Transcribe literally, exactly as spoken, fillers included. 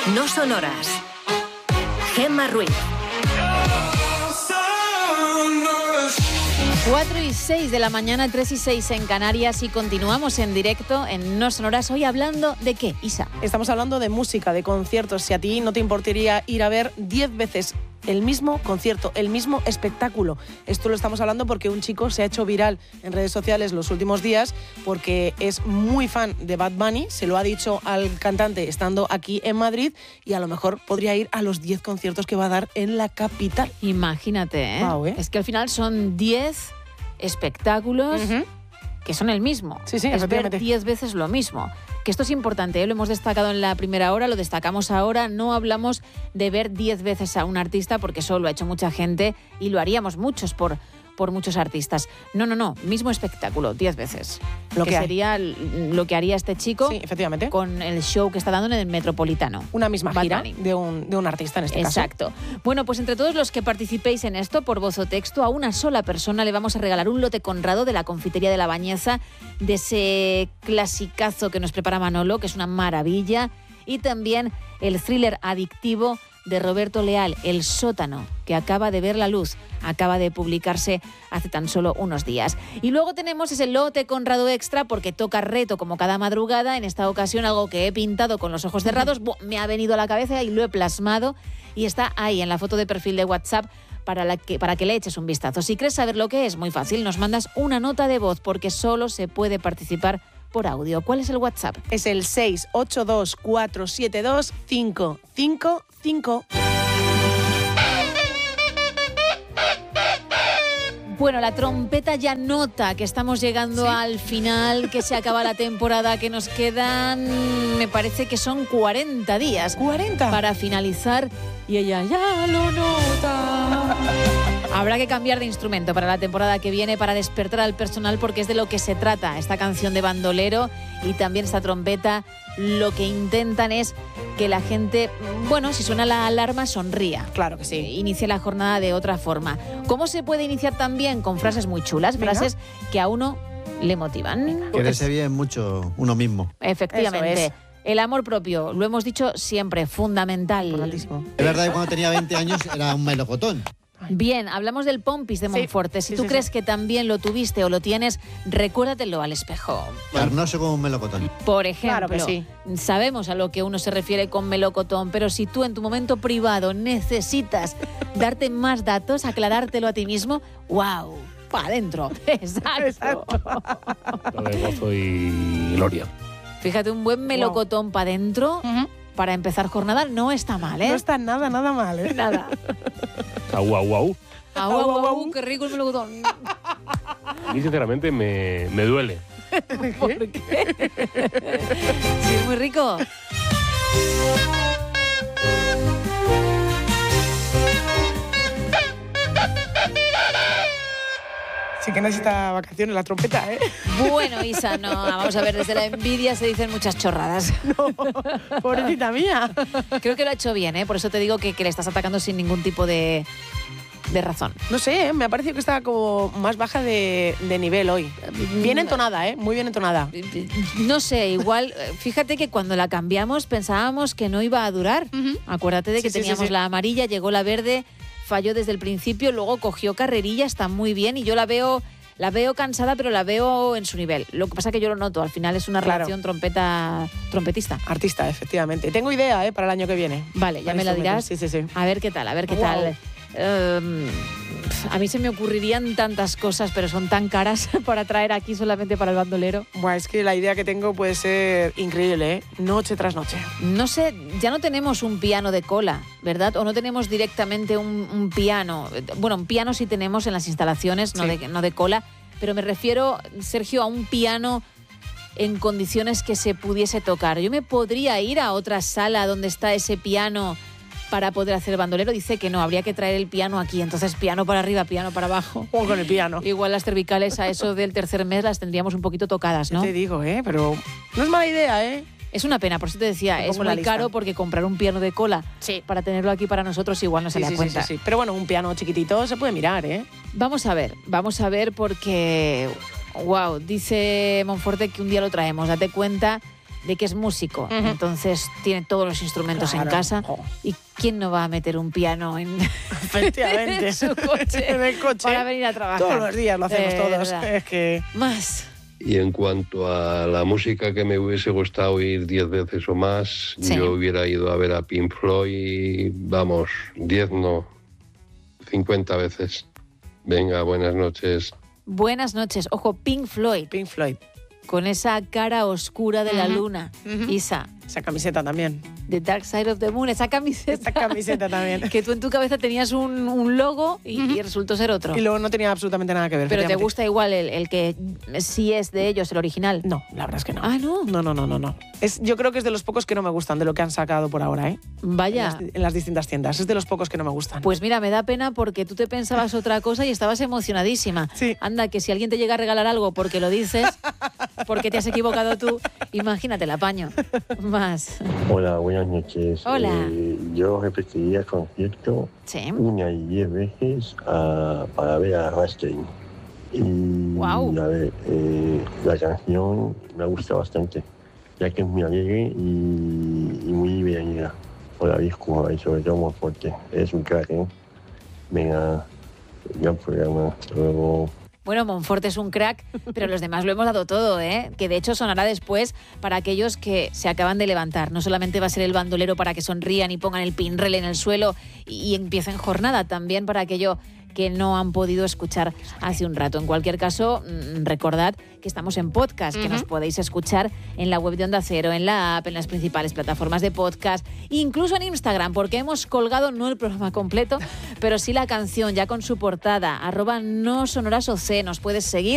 No son horas. Gemma Ruiz. cuatro y seis de la mañana, tres y seis en Canarias, y continuamos en directo en No son horas. Hoy hablando de qué, Isa. Estamos hablando de música, de conciertos. Si a ti no te importaría ir a ver diez veces el mismo concierto, el mismo espectáculo. Esto lo estamos hablando porque un chico se ha hecho viral en redes sociales los últimos días porque es muy fan de Bad Bunny, se lo ha dicho al cantante estando aquí en Madrid y a lo mejor podría ir a los diez conciertos que va a dar en la capital. Imagínate, ¿eh? Wow, ¿eh? Es que al final son diez espectáculos uh-huh. que son el mismo. Sí, sí, es ver diez veces lo mismo. Que esto es importante, ¿eh? Lo hemos destacado en la primera hora, lo destacamos ahora. No hablamos de ver diez veces a un artista porque eso lo ha hecho mucha gente y lo haríamos muchos por, por muchos artistas. No, no, no, mismo espectáculo, diez veces. Lo que, que sería lo que haría este chico, sí, efectivamente, con el show que está dando en el Metropolitano. Una misma Bad gira de un, de un artista en este Exacto. caso. Exacto. Bueno, pues entre todos los que participéis en esto, por voz o texto, a una sola persona le vamos a regalar un lote conrado de la confitería de La Bañeza, de ese clasicazo que nos prepara Manolo, que es una maravilla, y también el thriller adictivo de Roberto Leal, El sótano, que acaba de ver la luz, acaba de publicarse hace tan solo unos días. Y luego tenemos ese lote Conrado extra porque toca reto como cada madrugada. En esta ocasión algo que he pintado con los ojos cerrados, me ha venido a la cabeza y lo he plasmado y está ahí en la foto de perfil de WhatsApp para, la que, para que le eches un vistazo. Si quieres saber lo que es, muy fácil, nos mandas una nota de voz porque solo se puede participar por audio. ¿Cuál es el WhatsApp? Es el seis ocho dos cuatro siete dos cinco cinco cinco. Bueno, la trompeta ya nota que estamos llegando ¿Sí? al final, que se acaba la temporada, que nos quedan, me parece que son cuarenta días. ¿cuarenta? Para finalizar, y ella ya lo nota. Habrá que cambiar de instrumento para la temporada que viene para despertar al personal porque es de lo que se trata esta canción de bandolero y también esta trompeta. Lo que intentan es que la gente, bueno, si suena la alarma, sonría. Claro que sí. Inicie la jornada de otra forma. ¿Cómo se puede iniciar también? Con frases muy chulas, Venga. Frases que a uno le motivan. Quererse bien mucho uno mismo. Efectivamente. El amor propio, lo hemos dicho siempre, fundamental. Importantísimo. Es verdad que cuando tenía veinte años era un melocotón. Bien, hablamos del Pompis de Monforte. Sí, si sí, tú sí, crees sí. que también lo tuviste o lo tienes, recuérdatelo al espejo. Carnoso como un melocotón. Por ejemplo, Claro que sí. sabemos a lo que uno se refiere con melocotón, pero si tú en tu momento privado necesitas darte más datos, aclarártelo a ti mismo, ¡wow! ¡Para adentro! Exacto. De gozo y gloria. Fíjate, un buen melocotón para adentro. Uh-huh. Para empezar jornada no está mal, ¿eh? No está nada, nada mal, ¿eh? Nada. Au, au, au. Au, au, au, qué rico el melocotón. A mí, sinceramente, me, me duele. ¿Por qué? Sí, es muy rico. Sí que necesita vacaciones la trompeta, ¿eh? Bueno, Isa, no, vamos a ver, desde la envidia se dicen muchas chorradas. No, pobrecita mía. Creo que lo ha hecho bien, ¿eh? Por eso te digo que, que le estás atacando sin ningún tipo de, de razón. No sé, ¿eh? Me ha parecido que estaba como más baja de, de nivel hoy. Bien entonada, ¿eh? Muy bien entonada. No sé, igual, fíjate que cuando la cambiamos pensábamos que no iba a durar. Uh-huh. Acuérdate de que sí, sí, teníamos sí, sí. la amarilla, llegó la verde, falló desde el principio, luego cogió carrerilla, está muy bien y yo la veo... La veo cansada, pero la veo en su nivel. Lo que pasa es que yo lo noto. Al final es una Claro. relación trompeta-trompetista. Artista, efectivamente. Tengo idea, ¿eh? Para el año que viene. Vale, ya Para me la dirás. Sí, sí, sí. A ver qué tal, a ver qué Wow. tal. Um, a mí se me ocurrirían tantas cosas, pero son tan caras para traer aquí solamente para el bandolero. Buah, es que la idea que tengo puede ser increíble, ¿eh? Noche tras noche. No sé, ya no tenemos un piano de cola, ¿verdad? O no tenemos directamente un, un piano. Bueno, un piano sí tenemos en las instalaciones, no, Sí. de, no de cola, pero me refiero, Sergio, a un piano en condiciones que se pudiese tocar. Yo me podría ir a otra sala donde está ese piano para poder hacer bandolero. Dice que no, habría que traer el piano aquí. Entonces, piano para arriba, piano para abajo. O con el piano. Igual las cervicales a eso del tercer mes las tendríamos un poquito tocadas, ¿no? Yo te digo, ¿eh? Pero no es mala idea, ¿eh? Es una pena, por eso te decía, Te es pongo en la muy lista. caro porque comprar un piano de cola Sí. para tenerlo aquí para nosotros igual no se Sí, le da sí, sí, cuenta. sí, sí. Pero bueno, un piano chiquitito se puede mirar, ¿eh? Vamos a ver, vamos a ver porque, wow, dice Monforte que un día lo traemos. Date cuenta de que es músico, uh-huh. entonces tiene todos los instrumentos claro. en casa. Oh. ¿Y quién no va a meter un piano en, Efectivamente. en su coche, en el coche para venir a trabajar? Todos los días lo hacemos eh, todos. Es que... Más. Y en cuanto a la música que me hubiese gustado oír diez veces o más, sí. yo hubiera ido a ver a Pink Floyd, vamos, diez no, cincuenta veces. Venga, buenas noches. Buenas noches. Ojo, Pink Floyd. Pink Floyd. Con esa cara oscura de uh-huh. la luna. Uh-huh. Isa. Esa camiseta también. The Dark Side of the Moon, esa camiseta. Esa camiseta también. Que tú en tu cabeza tenías un, un logo y, uh-huh. y resultó ser otro. Y luego no tenía absolutamente nada que ver. Pero ¿te gusta igual el, el que sí es de ellos, el original? No, la verdad es que no. Ah, ¿no? No, no, no, no. no. Es, yo creo que es de los pocos que no me gustan, de lo que han sacado por ahora, ¿eh? Vaya. En las, en las distintas tiendas. Es de los pocos que no me gustan. Pues mira, me da pena porque tú te pensabas otra cosa y estabas emocionadísima. Sí. Anda, que si alguien te llega a regalar algo porque lo dices, porque te has equivocado tú, imagínate el apaño. Más. Hola, buenas noches. Hola. Eh, yo repetiría el concierto sí. una y diez veces a, para ver a Rammstein. Y wow. a ver, eh, la canción me gusta bastante, ya que es muy alegre y, y muy divertida. Hola, disco, y sobre todo muy fuerte. Es un crack, ¿eh? Venga, gran programa. Hasta luego. Bueno, Monfort es un crack, pero los demás lo hemos dado todo, ¿eh? Que de hecho sonará después para aquellos que se acaban de levantar. No solamente va a ser el bandolero para que sonrían y pongan el pinrel en el suelo y, y empiecen jornada, también para aquello que no han podido escuchar hace un rato. En cualquier caso, recordad que estamos en podcast, uh-huh. que nos podéis escuchar en la web de Onda Cero, en la app, en las principales plataformas de podcast, incluso en Instagram, porque hemos colgado no el programa completo, pero sí la canción ya con su portada, arroba no sonoras oc, nos puedes seguir.